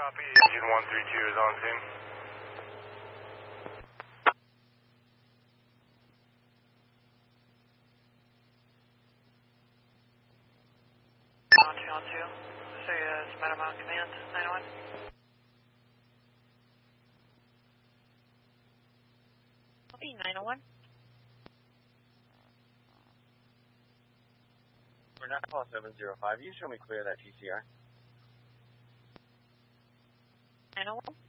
Copy. Engine 132 is on scene. On 2. So it's Madam on command, 901. Copy, 901. We're not call 705. You show me clear that TCR. 901.